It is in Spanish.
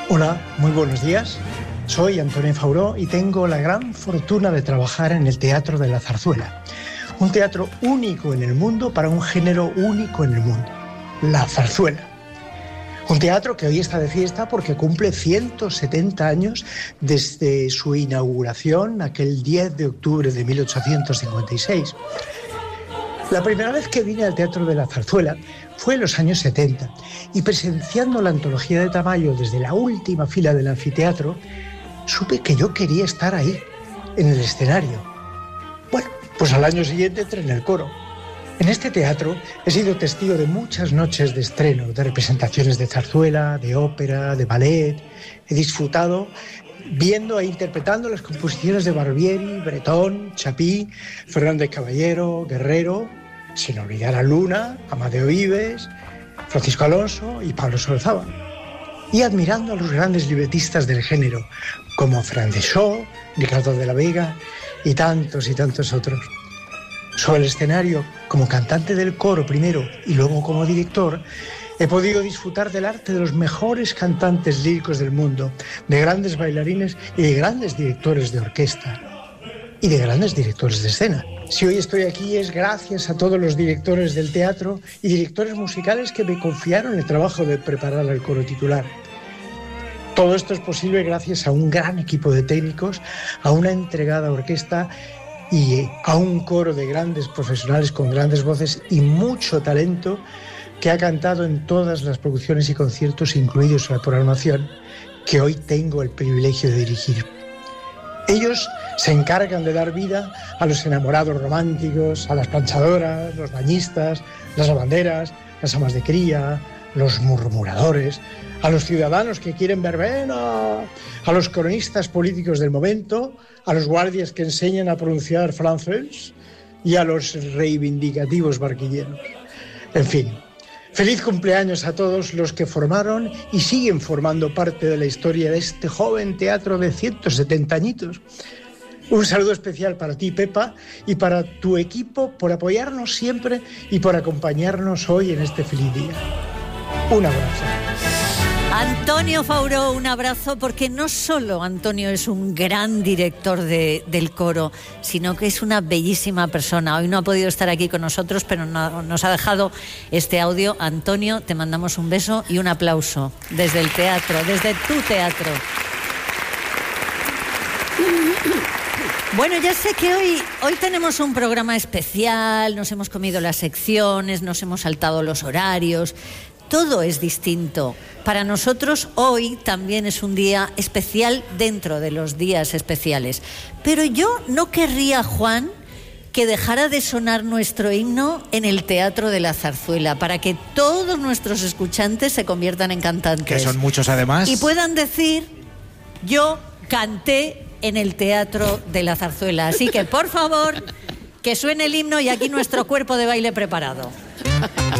Hola, muy buenos días. Soy Antonio Fauró y tengo la gran fortuna de trabajar en el Teatro de la Zarzuela. Un teatro único en el mundo para un género único en el mundo, la zarzuela. Un teatro que hoy está de fiesta porque cumple 170 años desde su inauguración, aquel 10 de octubre de 1856. La primera vez que vine al Teatro de la Zarzuela fue en los años 70 y presenciando la antología de Tamayo desde la última fila del anfiteatro, supe que yo quería estar ahí, en el escenario. Bueno, pues al año siguiente entré en el coro. En este teatro he sido testigo de muchas noches de estreno, de representaciones de zarzuela, de ópera, de ballet. He disfrutado viendo e interpretando las composiciones de Barbieri, Bretón, Chapí, Fernández Caballero, Guerrero, sin olvidar a Luna, Amadeo Vives, Francisco Alonso y Pablo Solzaba. Y admirando a los grandes libretistas del género, como Fran de Shaw, Ricardo de la Vega y tantos otros. Sobre el escenario, como cantante del coro primero y luego como director, he podido disfrutar del arte de los mejores cantantes líricos del mundo, de grandes bailarines y de grandes directores de orquesta y de grandes directores de escena. Si hoy estoy aquí es gracias a todos los directores del teatro y directores musicales que me confiaron el trabajo de preparar el coro titular. Todo esto es posible gracias a un gran equipo de técnicos, a una entregada orquesta y a un coro de grandes profesionales con grandes voces y mucho talento que ha cantado en todas las producciones y conciertos incluidos en la programación que hoy tengo el privilegio de dirigir. Ellos se encargan de dar vida a los enamorados románticos, a las planchadoras, los bañistas, las lavanderas, las amas de cría, los murmuradores, a los ciudadanos que quieren verbena, a los cronistas políticos del momento, a los guardias que enseñan a pronunciar francés y a los reivindicativos barquilleros. En fin, feliz cumpleaños a todos los que formaron y siguen formando parte de la historia de este joven teatro de 170 añitos. Un saludo especial para ti, Pepa, y para tu equipo por apoyarnos siempre y por acompañarnos hoy en este feliz día. Un abrazo. Antonio Fauró, un abrazo, porque no solo Antonio es un gran director del coro, sino que es una bellísima persona. Hoy no ha podido estar aquí con nosotros, pero nos ha dejado este audio. Antonio, te mandamos un beso y un aplauso desde el teatro, desde tu teatro. Bueno, ya sé que hoy tenemos un programa especial, nos hemos comido las secciones, nos hemos saltado los horarios. Todo es distinto. Para nosotros hoy también es un día especial dentro de los días especiales. Pero yo no querría, Juan, que dejara de sonar nuestro himno en el Teatro de la Zarzuela, para que todos nuestros escuchantes se conviertan en cantantes. Que son muchos además. Y puedan decir, yo canté en el Teatro de la Zarzuela. Así que, por favor, que suene el himno y aquí nuestro cuerpo de baile preparado.